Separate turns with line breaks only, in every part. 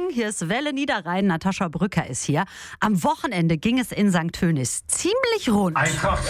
Hier ist Welle Niederrhein. Natascha Brücker ist hier. Am Wochenende ging es in St. Tönis ziemlich rund.
Eintracht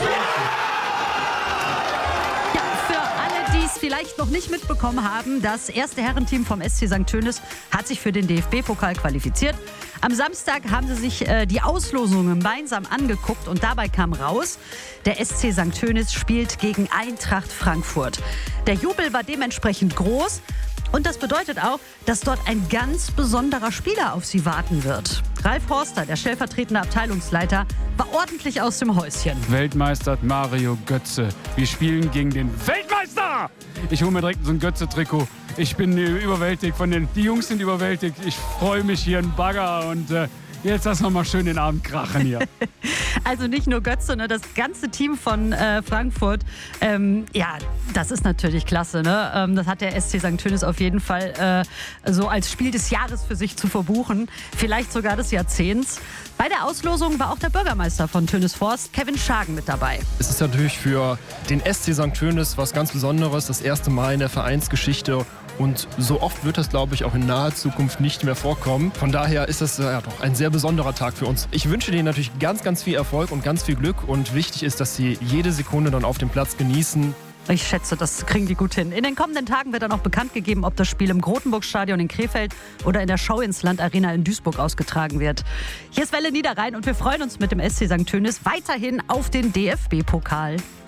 Ja, für alle, die es vielleicht noch nicht mitbekommen haben, das erste Herrenteam vom SC St. Tönis hat sich für den DFB-Pokal qualifiziert. Am Samstag haben sie sich die Auslosungen gemeinsam angeguckt und dabei kam raus, der SC St. Tönis spielt gegen Eintracht Frankfurt. Der Jubel war dementsprechend groß. Und das bedeutet auch, dass dort ein ganz besonderer Spieler auf sie warten wird. Ralf Horster, der stellvertretende Abteilungsleiter, war ordentlich aus dem Häuschen.
Weltmeister Mario Götze. Wir spielen gegen den Weltmeister! Ich hole mir direkt so ein Götze-Trikot. Ich bin überwältigt die Jungs sind überwältigt. Ich freue mich hier ein Bagger und jetzt lass noch mal schön den Abend krachen hier.
Also nicht nur Götze, ne, das ganze Team von Frankfurt. Ja, das ist natürlich klasse. Ne? Das hat der SC St. Tönis auf jeden Fall so als Spiel des Jahres für sich zu verbuchen. Vielleicht sogar des Jahrzehnts. Bei der Auslosung war auch der Bürgermeister von Tönisvorst, Kevin Schagen, mit dabei.
Es ist natürlich für den SC St. Tönis was ganz Besonderes. Das erste Mal in der Vereinsgeschichte. Und so oft wird das, glaube ich, auch in naher Zukunft nicht mehr vorkommen. Von daher ist das doch ein sehr besonderer Tag für uns. Ich wünsche denen natürlich ganz, ganz viel Erfolg und ganz viel Glück. Und wichtig ist, dass sie jede Sekunde dann auf dem Platz genießen.
Ich schätze, das kriegen die gut hin. In den kommenden Tagen wird dann auch bekannt gegeben, ob das Spiel im Grotenburg-Stadion in Krefeld oder in der Schauinsland-Arena in Duisburg ausgetragen wird. Hier ist Welle Niederrhein und wir freuen uns mit dem SC St. Tönis weiterhin auf den DFB-Pokal.